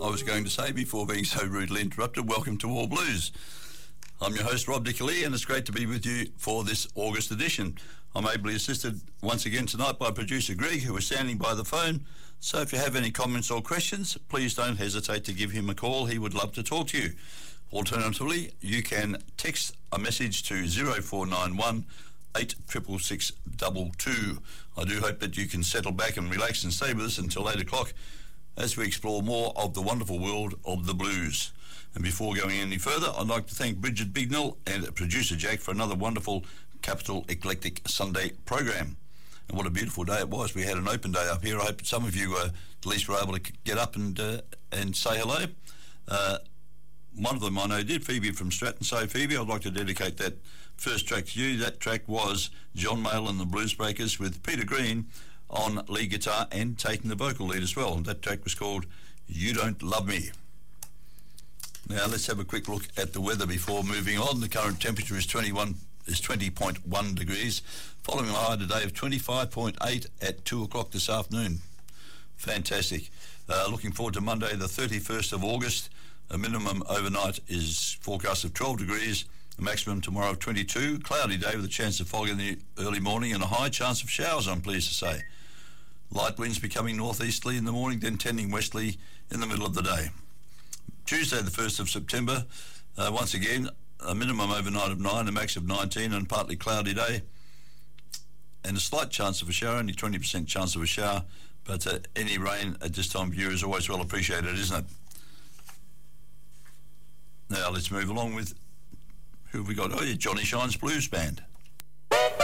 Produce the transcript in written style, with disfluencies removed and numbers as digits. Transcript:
I was going to say before being so rudely interrupted, welcome to All Blues. I'm your host, Rob Dickerley, and it's great to be with you for this August edition. I'm ably assisted once again tonight by producer Greg, who is standing by the phone. So if you have any comments or questions, please don't hesitate to give him a call. He would love to talk to you. Alternatively, you can text a message to 0491 866622. I do hope that you can settle back and relax and stay with us until 8 o'clock as we explore more of the wonderful world of the blues. And before going any further, I'd like to thank Bridget Bignell and producer Jack for another wonderful Capital Eclectic Sunday program. And what a beautiful day it was. We had an open day up here. I hope some of you at least were able to get up and say hello. One of them I know did, Phoebe from Stratton. So Phoebe, I'd like to dedicate that first track to you. That track was John Mayall and the Blues Breakers with Peter Green on lead guitar and taking the vocal lead as well. And that track was called You Don't Love Me. Now let's have a quick look at the weather before moving on. The current temperature is 20.1 degrees, following a high today of 25.8 at 2 o'clock this afternoon. Fantastic. Looking forward to Monday the 31st of August. A minimum overnight is forecast of 12 degrees, a maximum tomorrow of 22. Cloudy day with a chance of fog in the early morning and a high chance of showers, I'm pleased to say. Light winds becoming northeasterly in the morning, then tending westerly in the middle of the day. Tuesday the 1st of September, once again, a minimum overnight of 9, a max of 19, and partly cloudy day. And a slight chance of a shower, only 20% chance of a shower, but any rain at this time of year is always well appreciated, isn't it? Now let's move along with who have we got? Oh yeah, Johnny Shine's Blues Band.